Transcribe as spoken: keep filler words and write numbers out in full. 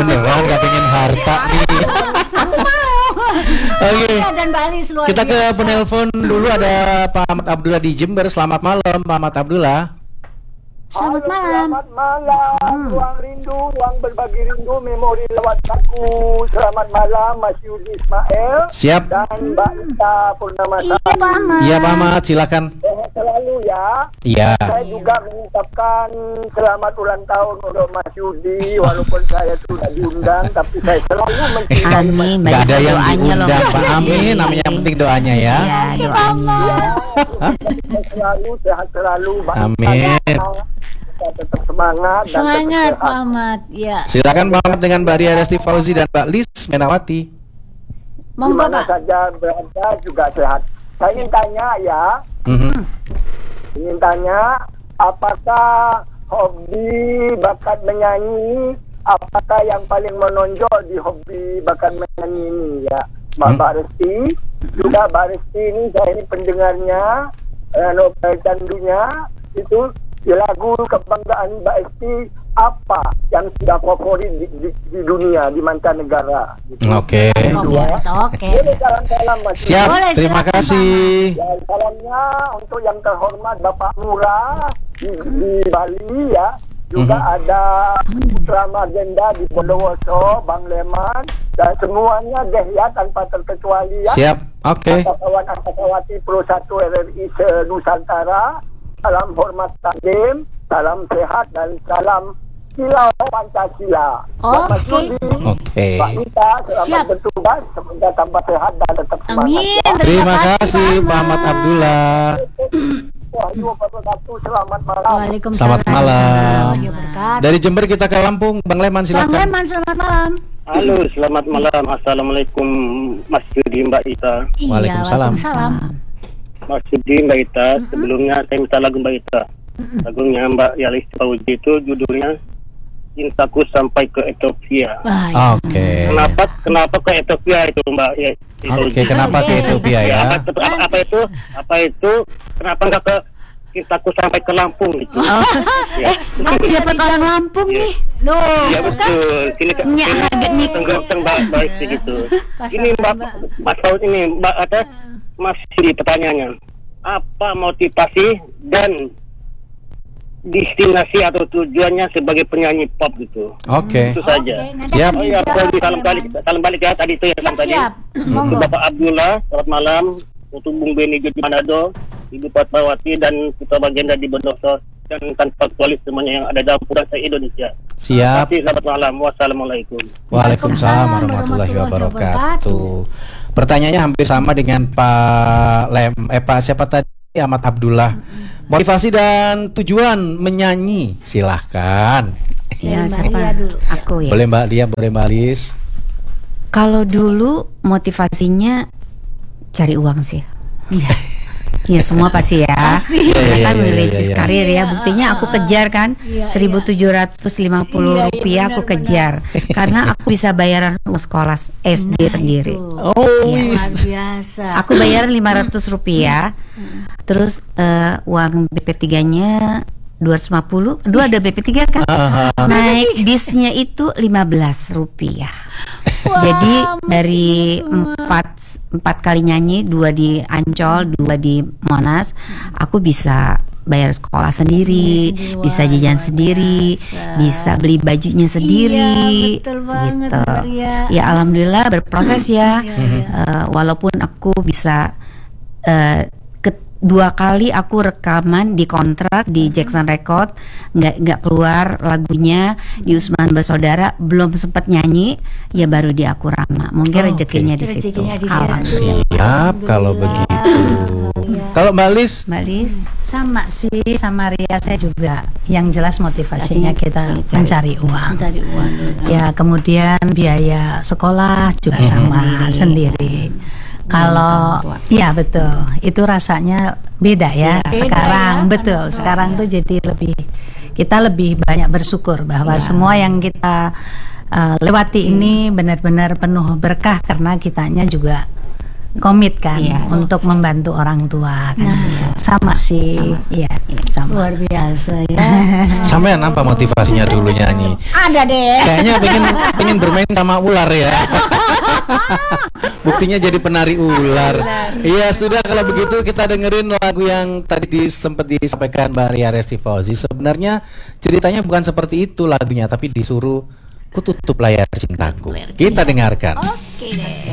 beneran gak pengen harta nih. Oke. Dan Bali luar Kita ke biasa. penelpon dulu, ada Pak Ahmad Abdullah di Jember. Selamat malam Pak Ahmad Abdullah. Selamat Halo, malam. Selamat malam, Hmm. ruang rindu, ruang berbagi rindu, memori lewat lagu. Selamat malam, Mas Yudi Ismail Siap. dan Mbak Ita Purnamasa. Iya Pak Ahmad. Iya Pak Ahmad, silakan. Sehat selalu ya. Iya. Saya juga mengucapkan selamat ulang tahun untuk Mas Yudi, walaupun saya sudah diundang, tapi saya selalu mencintai Mas Amin. Gak ada Banyak yang doanya loh, diundang Mas Pak Yudi. Amin. Namanya yang penting doanya ya. Ya, doanya. Yudi. Selalu sehat selalu. Mbak Amin. Ita, kita tetap semangat. dan Semangat tetap Pak sehat. Ahmad. Ya. Silakan Pak Ahmad dengan Mbak Ria Resti Fauzi dan Mbak Lis Menawati. Di Monggo mana Pak. saja berada juga sehat. Saya ingin tanya ya, Mhm. ingin tanya apakah hobi bakat menyanyi, apakah yang paling menonjol di hobi bakat menyanyi ini ya, Mbak Hmm. Mbak Resti. Juga Mbak Resti ini, saya ini pendengarnya, eh, Nobel Candunya itu di lagu kebanggaan Mbak Resti apa yang sudah favorit di, di, di dunia, di mancanegara gitu. Oke. Oke. Oke. Boleh salam-salam Mas. Siap. Boleh, Terima silakan, kasih. Ya, salamnya untuk yang terhormat Bapak Murah di, di Bali ya. Juga Mhm. ada Putra Magenda di Bondowoso, Bang Leman, dan semuanya deh ya tanpa terkecuali ya. Siap. Oke. Kawan Akasawati Pro satu R R I se-Nusantara. Salam hormat takdim, salam sehat dan salam Silau Pancasila. Buat Mas Oke. Yudi, Oke. Pak Ita, selamat Siap. bertugas, semoga tambah sehat dan tetap semangat. Amin. ya. Terima kasih Pak Ahmad Abdullah. Wahyu wabarakatuh, selamat malam. Waalaikumsalam. Selamat malam. warahmatullahi wabarakatuh. Dari Jember kita ke Lampung, Bang Leman Bang silakan. Leman, selamat malam. Halo, selamat malam. Assalamualaikum Mas Yudi, Mbak Ita. Iya, Waalaikumsalam. Waalaikumsalam. Mas Yudi, Mbak Ita, sebelumnya saya minta lagu Mbak Ita. Lagunya Mbak Yalis Fauzi itu judulnya Cintaku Sampai ke Ethiopia. Wah, Oke. Kenapa kenapa ke Ethiopia itu Mbak ya? Oke, kenapa ke Ethiopia ya? Apa, itu- apa, apa itu? Apa itu? Kenapa enggak ke Cintaku Sampai ke Lampung gitu? Ya. Aku dapat orang Lampung nih. Loh, Ya itu kan betul. Sini kan Nyak sini harga nih. tenggak tenggak baik gitu. Pasangan, Ini Mbak Mbak. Mas Faud ini Mbak ada masih pertanyaannya. Apa motivasi dan destinasi atau tujuannya sebagai penyanyi pop gitu? Oke. Itu saja. Oke, nanti Siap. akan Oh ya, dijawab Faudi, oleh salam Bang. balik, salam balik ya tadi itu ya Siap, kan tadi. siap. Untuk Monggo. Bapak Abdullah, selamat malam. Untuk Bung Beni di Manado, Ibu Fatmawati dan Putra Bagenda di Bondowoso dan tanpa kualis semuanya yang ada dalam Pura Indonesia. Siap. Terima kasih, selamat malam. Wassalamualaikum. Waalaikumsalam warahmatullahi wabarakatuh. Pertanyaannya hampir sama dengan Pak Lem, eh Pak siapa tadi? Ahmad Abdullah. Motivasi dan tujuan menyanyi, silahkan. Ya, Mbak siapa? Ria dulu. Aku ya. Boleh Mbak Lia, boleh Mbak Lis. Kalau dulu motivasinya cari uang sih. Iya. Ya semua pasti ya. Pasti. Karena Iya, kan iya, iya, merintis iya. karir ya. Iya, Buktinya aku ah, kejar kan iya, seribu tujuh ratus lima puluh Iya, iya, rupiah aku benar, kejar karena aku bisa bayaran uang sekolah S D Nah, sendiri. itu. Oh, Iya. wis. Luar biasa. Aku bayaran lima ratus rupiah. Terus eh, uang B P tiga-nya dua ratus lima puluh. Dulu ada B P tiga kan? Naik bisnya itu lima belas rupiah. Wah, Jadi masih dari semua. empat empat kali nyanyi, dua di Ancol, dua di Monas, aku bisa bayar sekolah sendiri, Sendiri, bisa wah, jajan luar sendiri, biasa. bisa beli bajunya sendiri. Iya, betul banget, gitu. Mbak Ria. Ya alhamdulillah berproses ya. Iya, iya. Eh, walaupun aku bisa eh, ke- dua kali aku rekaman di kontrak di Jackson Record, nggak nggak keluar lagunya di Usman Bersaudara, belum sempat nyanyi, ya baru di Aku Rama. Mungkin Oh, rezekinya oke. di situ. Rezekinya di situ. Alhamdulillah. Siap kalau Alhamdulillah. begitu. Iya. Kalau Mbak Lis, Mbak Lis, Sama sih, sama Ria saya juga. Yang jelas motivasinya kita Cari- mencari uang. Mencari uang dulu. Ya, kemudian biaya sekolah juga Hmm. sama Sendiri. sendiri. Kalau orang tua. iya betul, itu rasanya beda ya. Iya. Sekarang Beda ya, betul, anak sekarang tuh jadi lebih kita lebih banyak bersyukur bahwa Iya. semua yang kita uh, lewati ini benar-benar penuh berkah karena kitanya juga komit kan Iya. untuk membantu orang tua kan Nah, gitu. Sama sih, iya, sama. Luar biasa ya. Sampean apa motivasinya dulu nyanyi? Ada deh. Kayaknya pengen pengen bermain sama ular ya. Buktinya jadi penari ular. Iya, sudah kalau begitu kita dengerin lagu yang tadi di, sempat disampaikan Mbak Ria Resti Fauzi. Sebenarnya ceritanya bukan seperti itu lagunya, tapi disuruh ku tutup layar cintaku. Kita dengarkan. Oke deh.